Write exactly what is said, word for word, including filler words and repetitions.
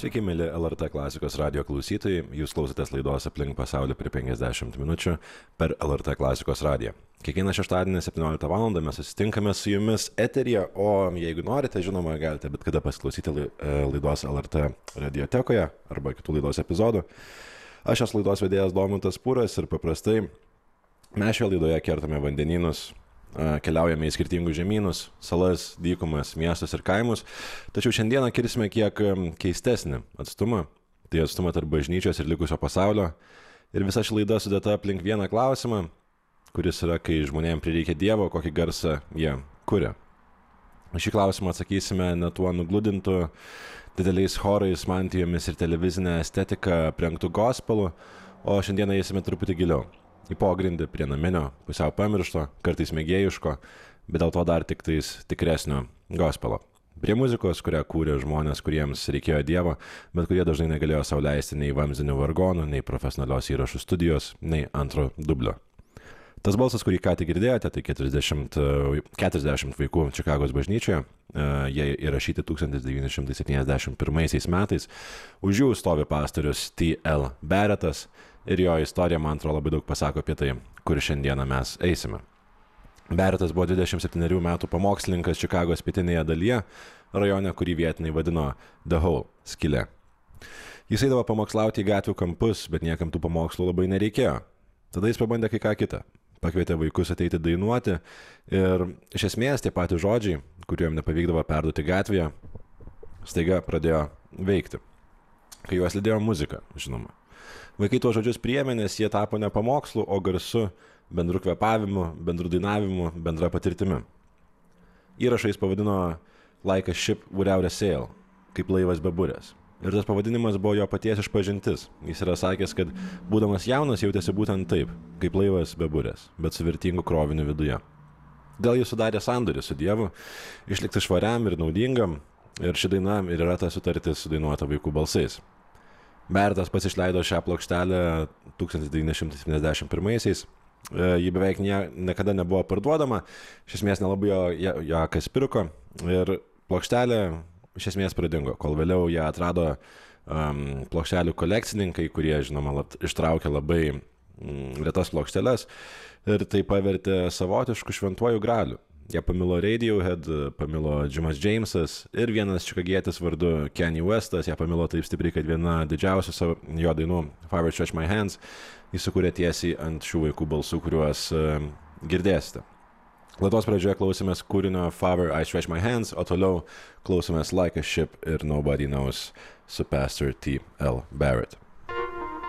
Sveiki, mėly L R T klasikos radio klausytojai, jūs klausotės laidos Aplink pasaulį per penkiasdešimt minučių per L R T klasikos radiją. Kiekvieną šeštadienį septynioliktą valandą mes susitinkame su jumis eteryje, o jeigu norite, žinoma, galite bet kada pasiklausyti laidos L R T radiotekoje arba kitų laidos epizodų. Aš esu laidos vedėjas Domantas Pūras ir paprastai mes šioje laidoje kertame vandenynus, keliaujame į skirtingus žemynus, salas, dykumas, miestus ir kaimus, tačiau šiandieną kirsime kiek keistesnį atstumą, tai atstumą tarp bažnyčios ir likusio pasaulio, ir visa ši laida sudėta aplink vieną klausimą, kuris yra, kai žmonėms prireikia Dievo, kokį garsą jie kuria. Šį klausimą atsakysime ne tuo nugludintu, dideliais chorais, mantijomis ir televizinę estetiką aprengtų gospelu, o šiandieną eisime truputį giliau. Į pogrindį prie naminio, pusiau pamiršto, kartais mėgėjiško, bet dėl to dar tik tais tikresnio gospelo. Prie muzikos, kurią kūrė žmonės, kuriems reikėjo Dievo, bet kurie dažnai negalėjo sau leisti nei vamzdinių vargonų, nei profesionalios įrašų studijos, nei antro dublio. Tas balsas, kurį ką tik girdėjote, tai keturiasdešimt, keturiasdešimt vaikų Čikagos bažnyčioje, jie įrašyti tūkstantis devyni šimtai septyniasdešimt pirmaisiais metais, už jų stovi pastorius T L Barrettas, ir jo istorija, man atrodo, labai daug pasako apie tai, kur šiandieną mes eisime. Barrettas buvo dvidešimt septynerių metų pamokslininkas Čikagos pietinėje dalyje, rajone, kurį vietiniai vadino The Hole, skylė. Jis eidavo pamokslauti į gatvių kampus, bet niekam tų pamokslų labai nereikėjo. Tada jis pabandė kai ką kitą. Pakvietė vaikus ateiti dainuoti ir iš esmės tie patys žodžiai, kuriuom nepavykdavo perduoti gatvėje, staiga pradėjo veikti, kai juos lydėjo muzika, žinoma. Vaikai tuos žodžius priėmė, nes jie tapo ne pamokslu, o garsu, bendru kvėpavimu, bendru dainavimu, bendra patirtimi. Įrašą jis pavadino Like a Ship Without a Sail, kaip laivas be burės. Ir tas pavadinimas buvo jo paties išpažintis. Jis yra sakęs, kad būdamas jaunas jautėsi būtent taip, kaip laivas be burės, bet su vertingu kroviniu viduje. Dėl jis sudarė sandorį su Dievu, išlikti švariam ir naudingam, ir ši daina ir yra ta sutartis sudainuota vaikų balsais. Barrettas pats išleido šią plokštelę tūkstantis devyni šimtai septyniasdešimt pirmaisiais. Ji beveik nie, niekada nebuvo parduodama, iš esmės nelabai jo, jo, jo kas pirko, ir plokštelė iš esmės pradingo, kol vėliau ją atrado um, plokštelių kolekcininkai, kurie, žinoma, ištraukė labai mm, retas plokšteles ir tai pavertė savotišku šventuoju graliu. Ją pamilo Radiohead, pamilo Jimas Jamesas ir vienas čikagietis vardu Kanye Westas, ją pamilo taip stipriai, kad viena didžiausių savo jo dainų Father Stretch My Hands jis sukūrė tiesiai ant šių vaikų balsų, kuriuos uh, girdėsite. Laidos pradžioje klausėmės kūrinio Father I Stretch My Hands, o toliau klausėmės Like a Ship ir Nobody Knows su Pastor T L Barrett.